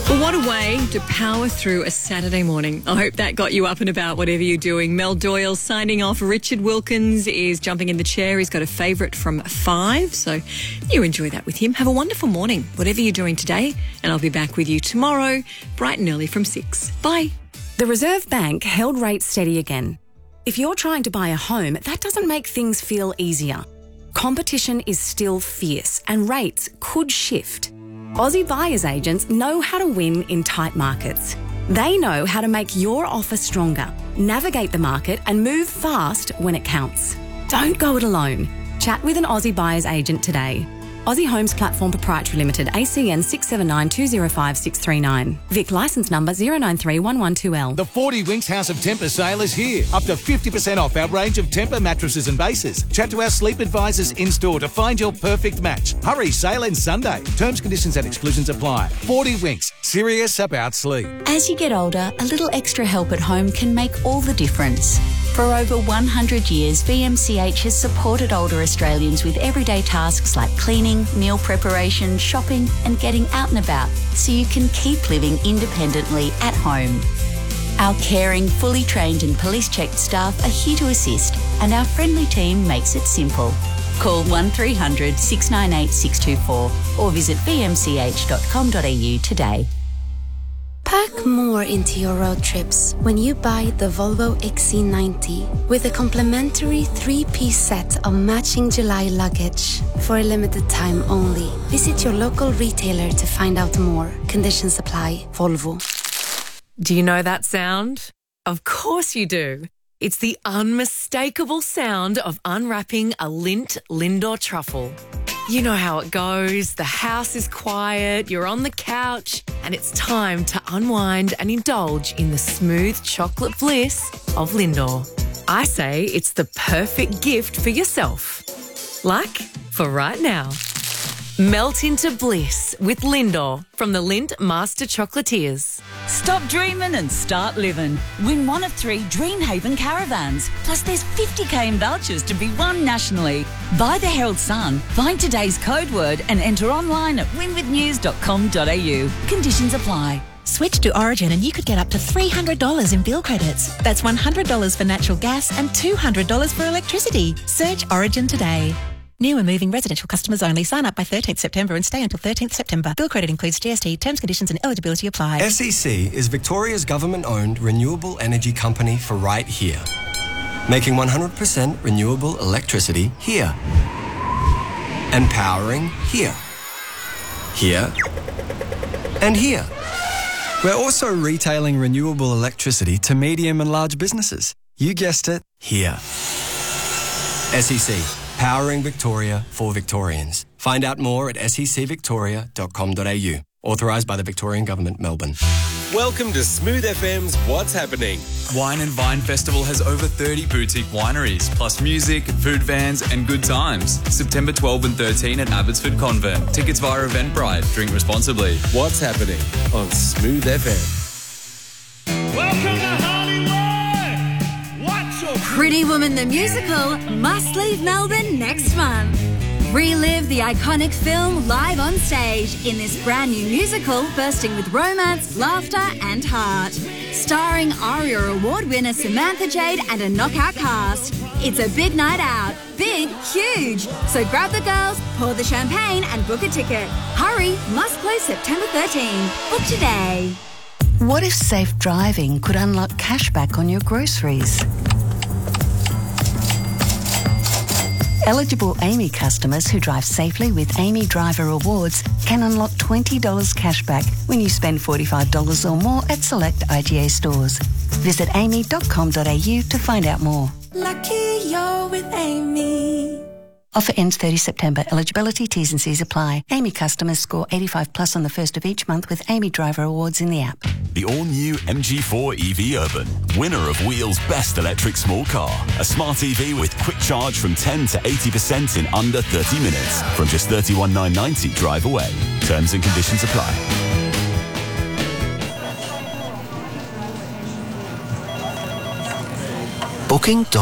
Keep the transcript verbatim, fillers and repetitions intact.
Well, what a way to power through a Saturday morning. I hope that got you up and about, whatever you're doing. Mel Doyle signing off. Richard Wilkins is jumping in the chair. He's got a favourite from five, so you enjoy that with him. Have a wonderful morning, whatever you're doing today, and I'll be back with you tomorrow, bright and early from six. Bye. The Reserve Bank held rates steady again. If you're trying to buy a home, that doesn't make things feel easier. Competition is still fierce and rates could shift. Aussie buyers agents know how to win in tight markets. They know how to make your offer stronger, navigate the market and move fast when it counts. Don't go it alone. Chat with an Aussie buyers agent today. Aussie Homes Platform Proprietary Limited, A C N six seven nine two zero five six three nine. Vic licence number zero nine three one one two L. The forty Winks House of Tempur sale is here. Up to fifty percent off our range of Tempur mattresses and bases. Chat to our sleep advisors in-store to find your perfect match. Hurry, sale ends Sunday. Terms, conditions and exclusions apply. forty Winks, serious about sleep. As you get older, a little extra help at home can make all the difference. For over one hundred years, V M C H has supported older Australians with everyday tasks like cleaning, meal preparation, shopping and getting out and about so you can keep living independently at home. Our caring, fully trained and police-checked staff are here to assist and our friendly team makes it simple. Call one three hundred six nine eight six two four or visit v m c h dot com dot a u today. Pack more into your road trips when you buy the Volvo X C ninety with a complimentary three-piece set of matching July luggage for a limited time only. Visit your local retailer to find out more. Conditions apply. Volvo. Do you know that sound? Of course you do. It's the unmistakable sound of unwrapping a Lindt Lindor truffle. You know how it goes. The house is quiet, you're on the couch, and it's time to unwind and indulge in the smooth chocolate bliss of Lindor. I say it's the perfect gift for yourself. Like for right now. Melt into bliss with Lindor from the Lindt Master Chocolatiers. Stop dreaming and start living. Win one of three Dreamhaven caravans. Plus there's fifty k in vouchers to be won nationally. Buy the Herald Sun, find today's code word and enter online at win with news dot com dot a u. Conditions apply. Switch to Origin and you could get up to three hundred dollars in bill credits. That's one hundred dollars for natural gas and two hundred dollars for electricity. Search Origin today. New and moving residential customers only. Sign up by thirteenth September and stay until thirteenth September. Bill credit includes G S T. Terms, conditions and eligibility apply. S E C is Victoria's government-owned renewable energy company for right here. Making one hundred percent renewable electricity here. And powering here. Here. And here. We're also retailing renewable electricity to medium and large businesses. You guessed it, here. S E C. Powering Victoria for Victorians. Find out more at s e c victoria dot com dot a u. Authorised by the Victorian Government, Melbourne. Welcome to Smooth F M's What's Happening. Wine and Vine Festival has over thirty boutique wineries, plus music, food vans and good times. September twelfth and thirteenth at Abbotsford Convent. Tickets via Eventbrite. Drink responsibly. What's Happening on Smooth F M. Welcome to Hollywood! What's your Pretty Woman the Musical must leave Melbourne next month. Relive the iconic film live on stage in this brand new musical bursting with romance, laughter and heart. Starring ARIA Award winner Samantha Jade and a knockout cast. It's a big night out. Big, huge. So grab the girls, pour the champagne and book a ticket. Hurry, must close September thirteenth. Book today. What if safe driving could unlock cashback on your groceries? Eligible A M I customers who drive safely with A M I Driver Awards can unlock twenty dollars cashback when you spend forty-five dollars or more at select I G A stores. Visit a m i dot com dot a u to find out more. Lucky you're with Amy. Offer ends thirtieth September. Eligibility, T's and C's apply. A M I customers score eighty-five plus on the first of each month with A M I Driver Awards in the app. The all-new M G four E V Urban, winner of Wheel's Best Electric Small Car. A smart E V with quick charge from ten to eighty percent in under thirty minutes. From just thirty-one thousand nine hundred ninety drive away. Terms and conditions apply. Booking.